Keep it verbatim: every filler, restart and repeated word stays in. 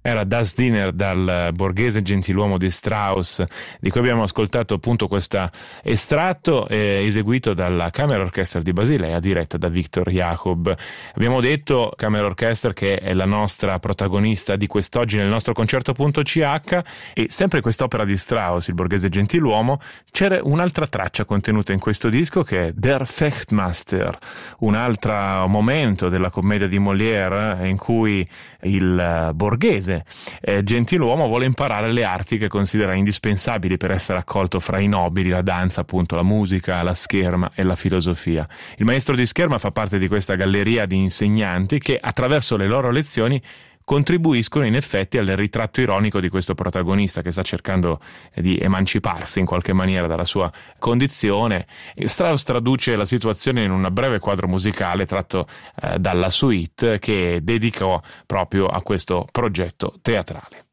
Era Das Dinner dal Borghese Gentiluomo di Strauss, di cui abbiamo ascoltato appunto questo estratto eh, eseguito dalla Camera Orchestra di Basilea, diretta da Victor Jacob. Abbiamo detto Camera Orchestra che è la nostra protagonista di quest'oggi nel nostro concerto.ch, e sempre quest'opera di Strauss, il Borghese Gentiluomo, c'era un'altra traccia contenuta in questo disco che è Der Fechtmaster, un altro momento della commedia di Molière in cui il borghese Eh, Gentiluomo vuole imparare le arti che considera indispensabili per essere accolto fra i nobili, la danza, appunto, la musica, la scherma e la filosofia. Il maestro di scherma fa parte di questa galleria di insegnanti che attraverso le loro lezioni contribuiscono in effetti al ritratto ironico di questo protagonista che sta cercando di emanciparsi in qualche maniera dalla sua condizione. Strauss traduce la situazione in un breve quadro musicale tratto eh, dalla suite che dedicò proprio a questo progetto teatrale.